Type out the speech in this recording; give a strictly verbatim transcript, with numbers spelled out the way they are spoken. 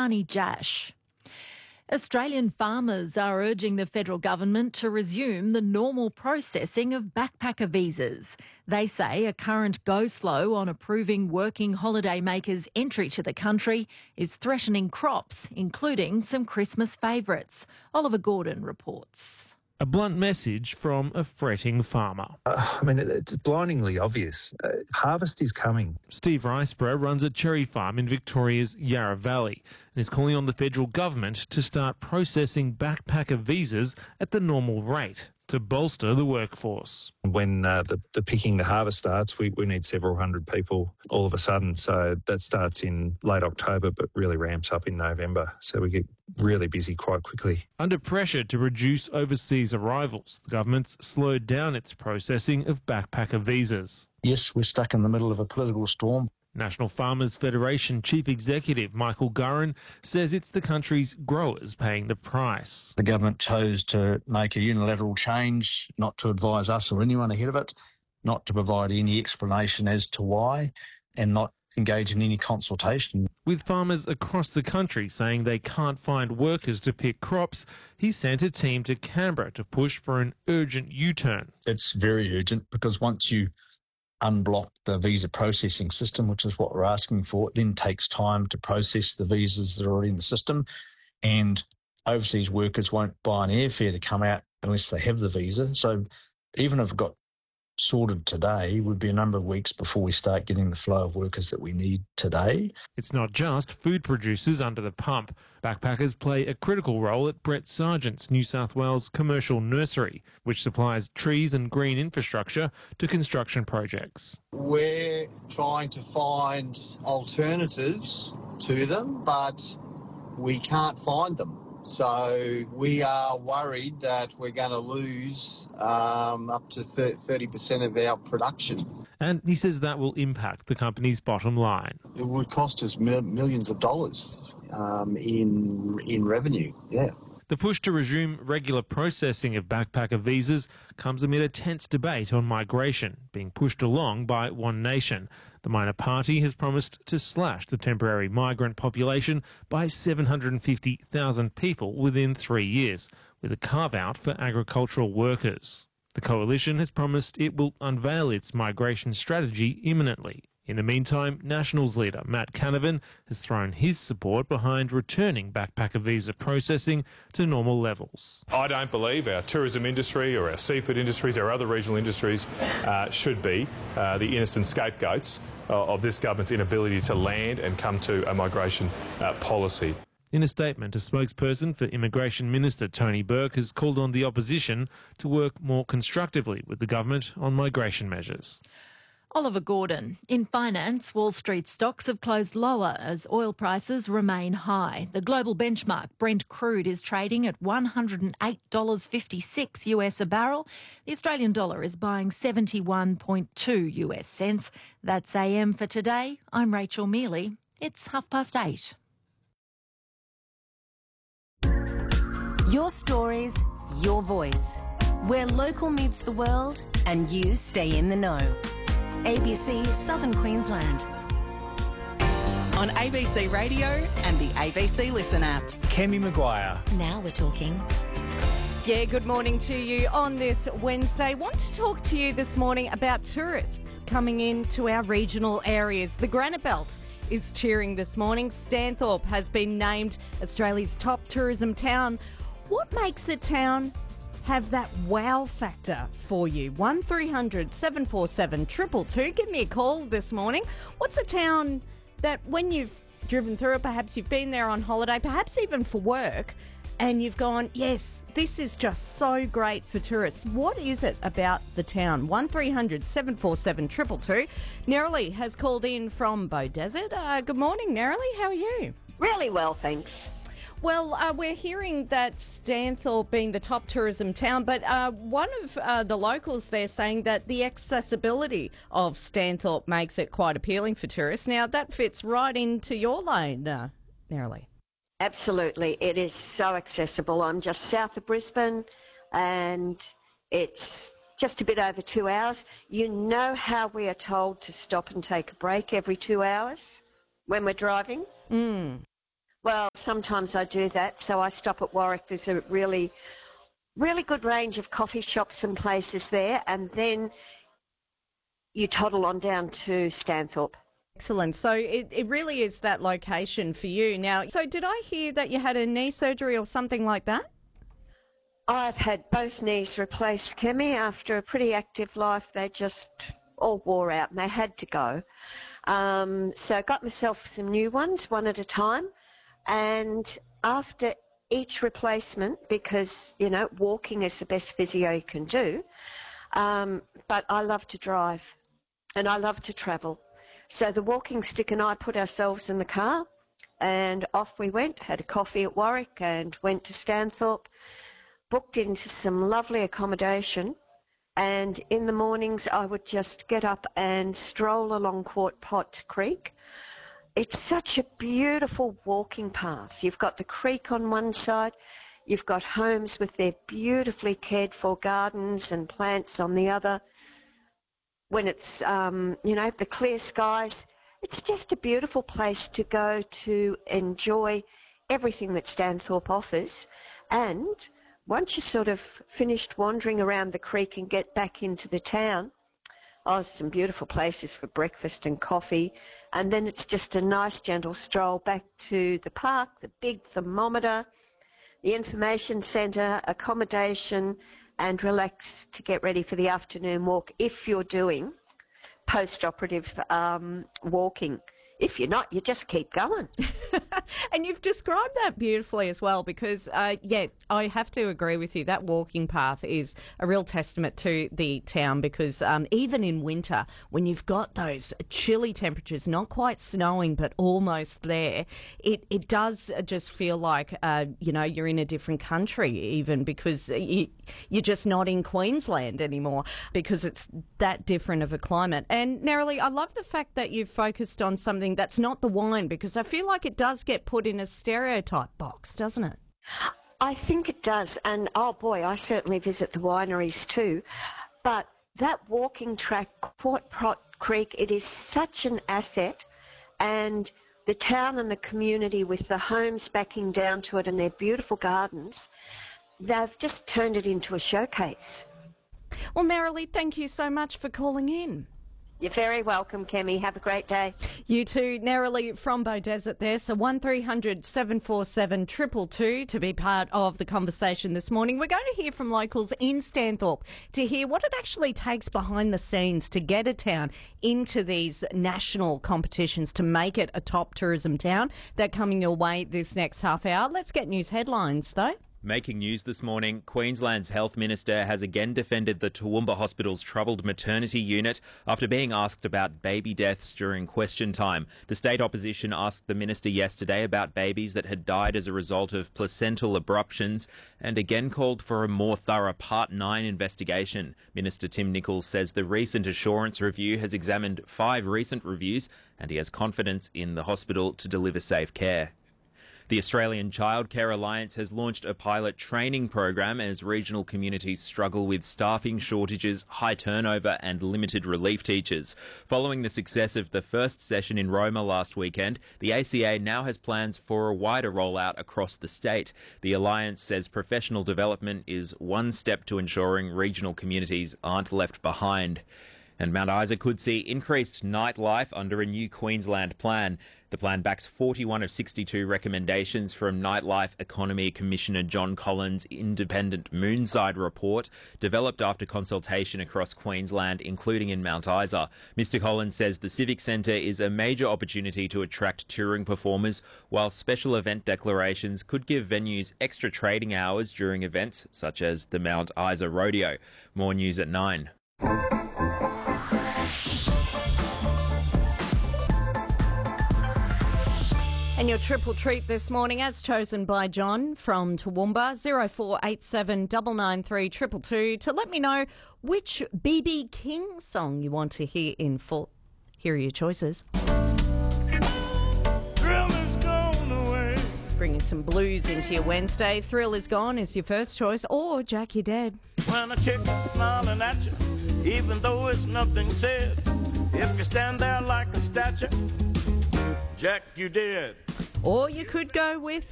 Tahani Jash. Australian farmers are urging the federal government to resume the normal processing of backpacker visas. They say a current go-slow on approving working holiday makers' entry to the country is threatening crops, including some Christmas favourites. Oliver Gordon reports. A blunt message from a fretting farmer. Uh, I mean, it's blindingly obvious. Uh, harvest is coming. Steve Riceborough runs a cherry farm in Victoria's Yarra Valley and is calling on the federal government to start processing backpacker visas at the normal rate to bolster the workforce. When uh, the, the picking the harvest starts, we, we need several hundred people all of a sudden. So that starts in late October but really ramps up in November. So we get really busy quite quickly. Under pressure to reduce overseas arrivals, the government's slowed down its processing of backpacker visas. Yes, we're stuck in the middle of a political storm. National Farmers Federation Chief Executive Michael Gurran says it's the country's growers paying the price. The government chose to make a unilateral change, not to advise us or anyone ahead of it, not to provide any explanation as to why, and not engage in any consultation. With farmers across the country saying they can't find workers to pick crops, he sent a team to Canberra to push for an urgent U-turn. It's very urgent because once you unblock the visa processing system, which is what we're asking for, it then takes time to process the visas that are already in the system, and overseas workers won't buy an airfare to come out unless they have the visa. So even if it got sorted today, it would be a number of weeks before we start getting the flow of workers that we need today. It's not just food producers under the pump. Backpackers play a critical role at Brett Sargent's New South Wales commercial nursery, which supplies trees and green infrastructure to construction projects. We're trying to find alternatives to them, but we can't find them. So we are worried that we're going to lose um, up to thirty percent of our production. And he says that will impact the company's bottom line. It would cost us mil- millions of dollars um, in in revenue, yeah. The push to resume regular processing of backpacker visas comes amid a tense debate on migration, being pushed along by One Nation. The minor party has promised to slash the temporary migrant population by seven hundred fifty thousand people within three years, with a carve-out for agricultural workers. The coalition has promised it will unveil its migration strategy imminently. In the meantime, Nationals leader Matt Canavan has thrown his support behind returning backpacker visa processing to normal levels. I don't believe our tourism industry or our seafood industries, our other regional industries, uh, should be uh, the innocent scapegoats uh, of this government's inability to land and come to a migration uh, policy. In a statement, a spokesperson for Immigration Minister Tony Burke has called on the opposition to work more constructively with the government on migration measures. Oliver Gordon. In finance, Wall Street stocks have closed lower as oil prices remain high. The global benchmark Brent crude is trading at one hundred eight dollars fifty-six US a barrel. The Australian dollar is buying seventy-one point two US cents. That's A M for today. I'm Rachel Mealy. It's half past eight. Your stories, your voice. Where local meets the world and you stay in the know. A B C Southern Queensland. On A B C Radio and the A B C Listen app. Kemi Maguire. Now we're talking. Yeah, good morning to you on this Wednesday. Want to talk to you this morning about tourists coming into our regional areas. The Granite Belt is cheering this morning. Stanthorpe has been named Australia's top tourism town. What makes a town have that wow factor for you? one three hundred seven four seven two two two. Give me a call this morning. What's a town that when you've driven through it, perhaps you've been there on holiday, perhaps even for work, and you've gone, yes, this is just so great for tourists. What is it about the town? one three hundred seven four seven two two two. Nerily has called in from Beaudesert. Uh, good morning, Nerily. How are you? Really well, thanks. Well, uh, we're hearing that Stanthorpe being the top tourism town, but uh, one of uh, the locals there saying that the accessibility of Stanthorpe makes it quite appealing for tourists. Now, that fits right into your lane, uh, Nerily. Absolutely. It is so accessible. I'm just south of Brisbane and it's just a bit over two hours. You know how we are told to stop and take a break every two hours when we're driving? Mm. Well, sometimes I do that. So I stop at Warwick. There's a really, really good range of coffee shops and places there. And then you toddle on down to Stanthorpe. Excellent. So it, it really is that location for you. Now, so did I hear that you had a knee surgery or something like that? I've had both knees replaced, Kemi. After a pretty active life, they just all wore out and they had to go. Um, so I got myself some new ones, one at a time. And after each replacement, because, you know, walking is the best physio you can do, um, but I love to drive and I love to travel. So the walking stick and I put ourselves in the car and off we went, had a coffee at Warwick and went to Stanthorpe, booked into some lovely accommodation, and in the mornings I would just get up and stroll along Quart Pot Creek. It's such a beautiful walking path. You've got the creek on one side, you've got homes with their beautifully cared for gardens and plants on the other. When it's, um, you know, the clear skies, it's just a beautiful place to go to enjoy everything that Stanthorpe offers. And once you're sort of finished wandering around the creek and get back into the town, oh, some beautiful places for breakfast and coffee. And then it's just a nice gentle stroll back to the park, the big thermometer, the information centre, accommodation, and relax to get ready for the afternoon walk if you're doing post-operative um, walking. If you're not, you just keep going. And you've described that beautifully as well because, uh, yeah, I have to agree with you. That walking path is a real testament to the town because um, even in winter, when you've got those chilly temperatures, not quite snowing but almost there, it, it does just feel like, uh, you know, you're in a different country even because you, you're just not in Queensland anymore because it's that different of a climate. And, Nerily, I love the fact that you've focused on something that's not the wine because I feel like it does get put in a stereotype box, doesn't it? I think it does. And, oh, boy, I certainly visit the wineries too. But that walking track, Quart Pot Creek, it is such an asset. And the town and the community with the homes backing down to it and their beautiful gardens, they've just turned it into a showcase. Well, Nerily, thank you so much for calling in. You're very welcome, Kemi. Have a great day. You too, Nerily from Beaudesert there. So one three hundred seven four seven two two two to be part of the conversation this morning. We're going to hear from locals in Stanthorpe to hear what it actually takes behind the scenes to get a town into these national competitions to make it a top tourism town. They're coming your way this next half hour. Let's get news headlines, though. Making news this morning, Queensland's Health Minister has again defended the Toowoomba Hospital's troubled maternity unit after being asked about baby deaths during question time. The state opposition asked the minister yesterday about babies that had died as a result of placental abruptions and again called for a more thorough Part nine investigation. Minister Tim Nicholls says the recent assurance review has examined five recent reviews and he has confidence in the hospital to deliver safe care. The Australian Childcare Alliance has launched a pilot training program as regional communities struggle with staffing shortages, high turnover and limited relief teachers. Following the success of the first session in Roma last weekend, the A C A now has plans for a wider rollout across the state. The Alliance says professional development is one step to ensuring regional communities aren't left behind. And Mount Isa could see increased nightlife under a new Queensland plan. The plan backs forty-one of sixty-two recommendations from Nightlife Economy Commissioner John Collins' independent Moonside report, developed after consultation across Queensland, including in Mount Isa. Mister Collins says the Civic Centre is a major opportunity to attract touring performers, while special event declarations could give venues extra trading hours during events such as the Mount Isa Rodeo. More news at nine. And your triple treat this morning, as chosen by John from Toowoomba, zero four eight seven nine nine three two two two, to let me know which B B King song you want to hear in full. Here are your choices. Thrill is gone away. Bringing some blues into your Wednesday. Thrill is Gone is your first choice, or Jack, You're Dead. When a chick is smiling at you, even though it's nothing said, if you stand there like a statue, Jack, you dead. Or you could go with